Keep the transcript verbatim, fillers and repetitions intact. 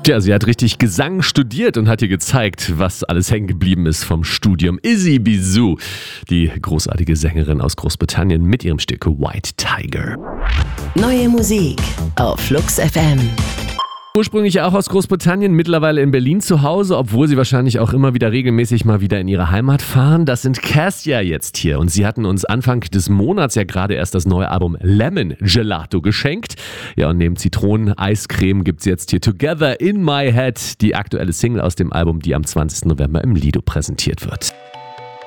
Ja, sie hat richtig Gesang studiert und hat ihr gezeigt, was alles hängen geblieben ist vom Studium. Izzy Bizou, die großartige Sängerin aus Großbritannien mit ihrem Stück White Tiger. Neue Musik auf Flux F M. Ursprünglich auch aus Großbritannien, mittlerweile in Berlin zu Hause, obwohl sie wahrscheinlich auch immer wieder regelmäßig mal wieder in ihre Heimat fahren. Das sind Cassia jetzt hier und sie hatten uns Anfang des Monats ja gerade erst das neue Album Lemon Gelato geschenkt. Ja, und neben Zitronen-Eiscreme gibt's jetzt hier Together in My Head, die aktuelle Single aus dem Album, die am zwanzigsten November im Lido präsentiert wird.